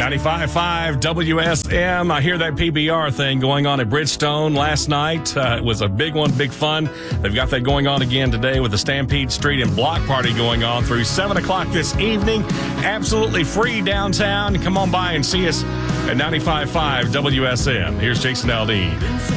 95.5 WSM. I hear that PBR thing going on at Bridgestone last night. It was a big one, big fun. They've got that going on again today with the Stampede Street and Block Party going on through 7 o'clock this evening. Absolutely free downtown. Come on by and see us at 95.5 WSM. Here's Jason Aldean.